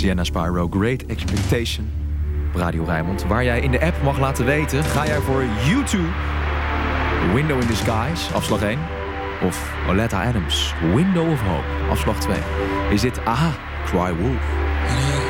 Sienna Spyro, Great Expectation op Radio Rijnmond. Waar jij in de app mag laten weten, ga jij voor U2, Window in Disguise, afslag 1. Of Oleta Adams, Window of Hope, afslag 2. Is dit AHA, Cry Wolf.